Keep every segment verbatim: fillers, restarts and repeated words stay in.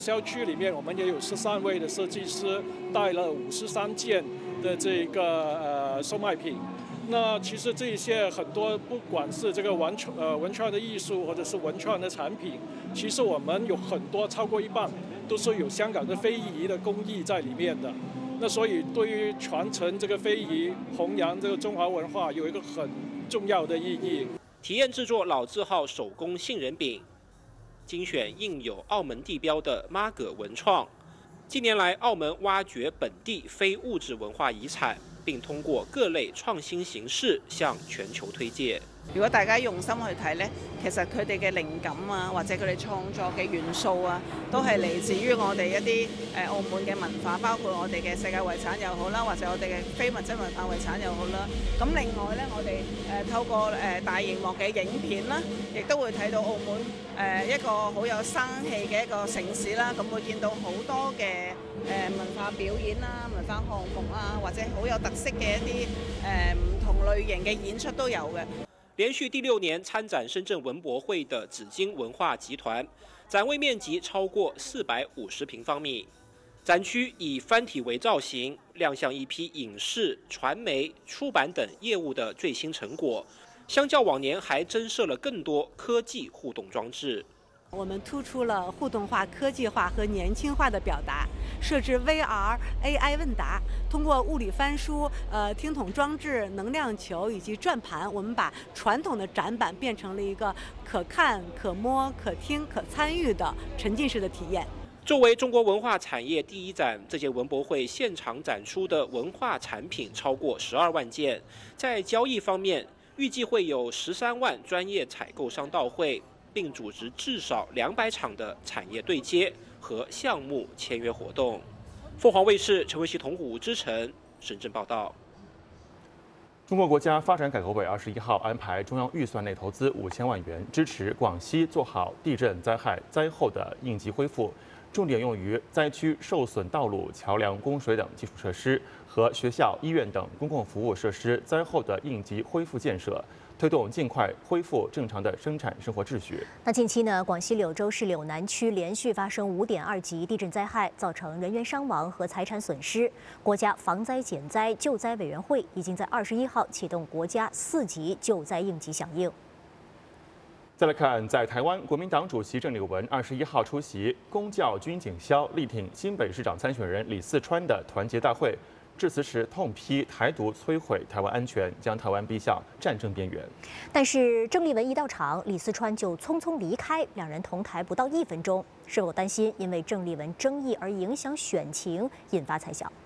校区里面，我们也有十三位的设计师，带了五十三件的这个呃售卖品。那其实这些很多，不管是这个文创呃文创的艺术，或者是文创的产品，其实我们有很多超过一半都是有香港的非遗的工艺在里面的。那所以对于传承这个非遗、弘扬这个中华文化有一个很重要的意义。 体验制作老字号手工杏仁饼，精选印有澳门地标的妈葛文创。近年来，澳门挖掘本地非物质文化遺產，並通過各類創新形式向全球推介。 如果大家用心去睇呢，其實佢哋嘅靈感啊，或者佢哋創作嘅元素啊，都係嚟自於我哋一啲誒澳門嘅文化，包括我哋嘅世界遺產又好啦，或者我哋嘅非物質文化遺產又好啦。咁另外呢，我哋誒透過誒大螢幕嘅影片啦，亦都會睇到澳門誒一個好有生氣嘅一個城市啦。咁會見到好多嘅誒文化表演啦、文化項目啊，或者好有特色嘅一啲誒唔同類型嘅演出都有嘅。 連續第六年參展深圳文博會的紫荊文化集團，展位面積超過四百五十平方米。展區以翻體為造型，亮相一批影視、傳媒、出版等業務的最新成果。相較往年，還增設了更多科技互動裝置。 我們突出了互動化、科技化和年輕化的表達，設置 V R、A I 問答，通過物理翻書、呃聽筒裝置、能量球以及轉盤，我們把傳統的展板變成了一個可看、可摸、可聽、可參與的沉浸式的體驗。 作為中國文化產業第一展，這屆文博會現場展出的文化產品超過十二萬件。在交易方面，預計會有十三萬專業採購商到會，並組織至少兩百場的產業對接和項目簽約活動。鳳凰衛視陳維希、同武之城深圳報道。 中國國家發展改革委二十一號安排中央預算內投資五千萬元，支持廣西做好地震災害災後的應急恢復，重點用於災區受損道路、橋梁、供水等基礎設施和學校、醫院等公共服務設施災後的應急恢復建設，推動盡快恢復正常的生產生活秩序。 那近期呢，廣西柳州市柳南區連續發生五點二級地震災害，造成人員傷亡和財產損失。國家防災減災救災委員會已經在二十一號啟動國家四級救災應急響應。 再來看，在台灣，國民黨主席鄭麗文二十一號出席公教軍警消力挺新北市長參選人李四川的團結大會。致辭時痛批台獨摧毀台灣安全，將台灣逼向戰爭邊緣。 但是鄭麗文一到場，李四川就匆匆離開，兩人同台不到一分鐘，是否擔心因為鄭麗文爭議而影響選情，引發猜想。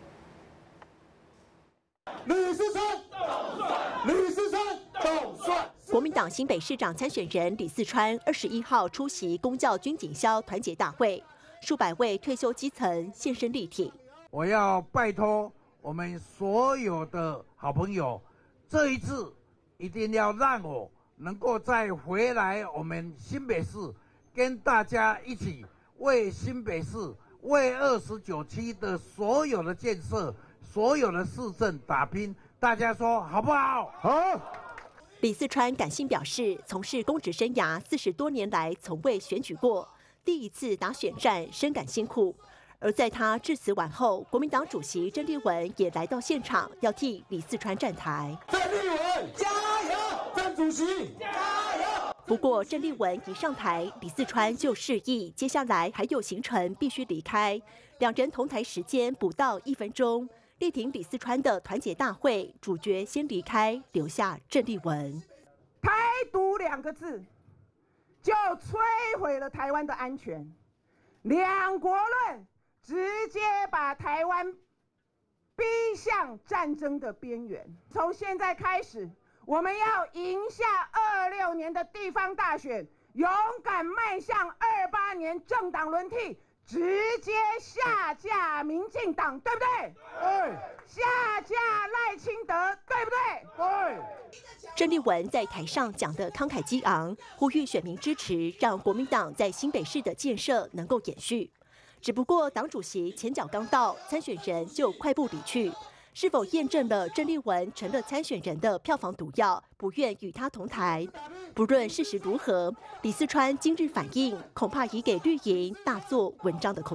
李四川總算，李四川總算。 國民黨新北市長參選人李四川二十一號出席公教軍警消團結大會，數百位退休基層現身力挺。 我要拜託我們所有的好朋友，這一次一定要讓我能夠再回來我們新北市，跟大家一起為新北市、為二十九區的所有的建設、所有的市政打拼。大家說好不好？好。 李四川感性表示，從事公職生涯四十多年來，從未選舉過，第一次打選戰，深感辛苦。而在他致辭完後，國民黨主席鄭麗文也來到現場，要替李四川站台。 鄭麗文加油，鄭主席加油。 不過鄭麗文一上台，李四川就示意接下來還有行程必須離開，兩人同台時間不到一分鐘。力挺李四川的團結大會主角先離開，留下鄭麗文。 台獨兩個字就摧毀了台灣的安全，兩國論直接把台灣逼向戰爭的邊緣。從現在開始，我們要贏下二六年的地方大選，勇敢邁向二八年政黨輪替，直接下架民進黨，對不對？對。下架賴清德，對不對？對。 鄭麗文在台上講得慷慨激昂，呼籲選民支持，讓國民黨在新北市的建設能夠延續。只不過黨主席前腳剛到，參選人就快步離去。 是否验证了郑丽文成了参选人的票房毒药，不愿与他同台？不论事实如何，李四川今日反应恐怕已给绿营大做文章的空